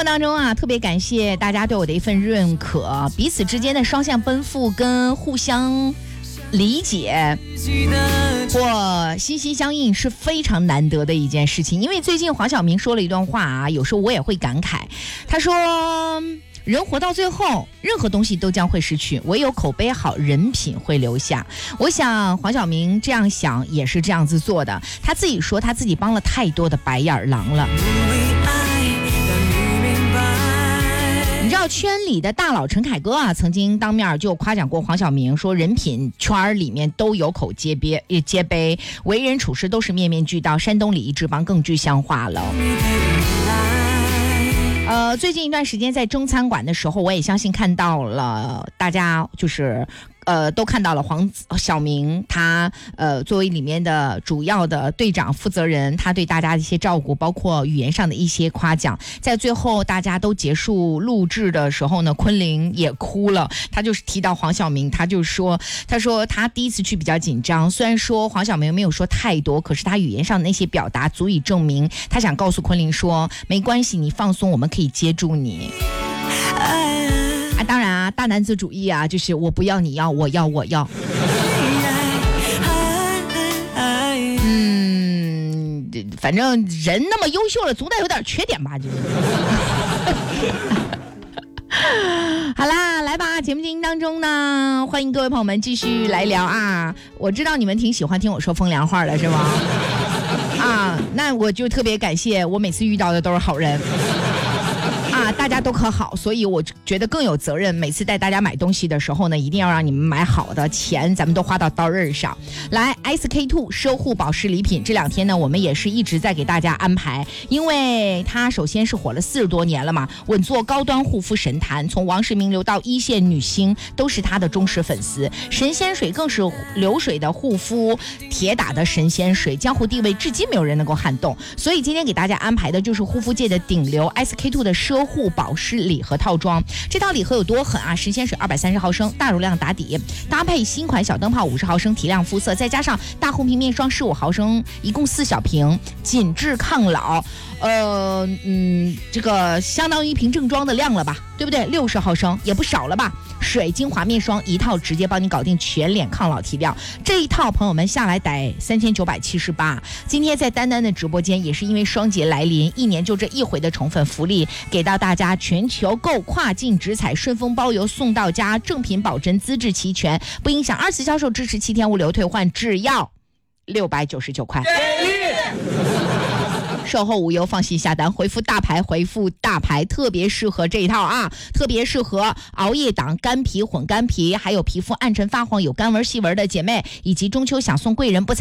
活当中啊，特别感谢大家对我的一份认可，彼此之间的双向奔赴跟互相理解或心心相印是非常难得的一件事情。因为最近黄晓明说了一段话啊，有时候我也会感慨，他说人活到最后，任何东西都将会失去，唯有口碑好，人品会留下。我想黄晓明这样想也是这样子做的。他自己说他自己帮了太多的白眼狼了。你知道圈里的大佬陈凯歌啊，曾经当面就夸奖过黄晓明，说人品圈里面都有口皆碑，为人处事都是面面俱到，山东礼仪之邦更具象化了。最近一段时间在中餐馆的时候，我也相信看到了大家就是都看到了黄晓明他作为里面的主要的队长负责人，他对大家的一些照顾，包括语言上的一些夸奖。在最后大家都结束录制的时候呢，昆凌也哭了，他就是提到黄晓明，他说他第一次去比较紧张，虽然说黄晓明没有说太多，可是他语言上的那些表达足以证明他想告诉昆凌说没关系，你放松，我们可以接住你。当然啊，大男子主义啊，就是我不要你要，我要。反正人那么优秀了，总得有点缺点吧，就是好啦，来吧，节目进行当中呢，欢迎各位朋友们继续来聊啊。我知道你们挺喜欢听我说风凉话的是吗？啊，那我就特别感谢，我每次遇到的都是好人啊，大家都可好，所以我觉得更有责任。每次带大家买东西的时候呢，一定要让你们买好的，钱咱们都花到刀刃上。来 SK2 奢护保湿礼品，这两天呢，我们也是一直在给大家安排，因为它首先是火了40多年了嘛，稳坐高端护肤神坛，从王室名流到一线女星都是它的忠实粉丝。神仙水更是流水的护肤，铁打的神仙水，江湖地位至今没有人能够撼动。所以今天给大家安排的就是护肤界的顶流 SK2 的奢护保湿礼盒套装。这套礼盒有多狠啊？神仙水230毫升大容量打底，搭配新款小灯泡50毫升提亮肤色，再加上大红瓶面霜15毫升，一共4小瓶，紧致抗老。这个相当于一瓶正装的量了吧，对不对？60毫升也不少了吧？水精华面霜一套直接帮你搞定全脸抗老提亮，这一套朋友们下来得3978。今天在丹丹的直播间也是因为双节来临，一年就这一回的宠粉福利，给到大家全球购跨境直采顺丰包邮送到家，正品保真资质齐全，不影响2次销售，支持7天无流退换，只要699块。售后无忧，放心下单，回复大牌，特别适合这一套啊，特别适合熬夜党、干皮混干皮，还有皮肤暗沉发黄有干纹细纹的姐妹，以及中秋想送贵人不